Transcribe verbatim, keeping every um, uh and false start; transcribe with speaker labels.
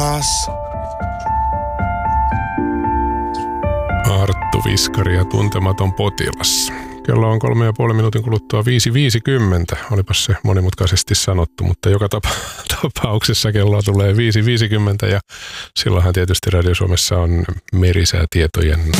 Speaker 1: Arttu Viskari ja tuntematon potilas. Kello on kolme ja puoli minuutin kuluttua viisi viisikymmentä. Olipas se monimutkaisesti sanottu, mutta joka tapa, tapauksessa kello tulee viisi viisikymmentä ja silloinhan tietysti Radio Suomessa on merisäätietojen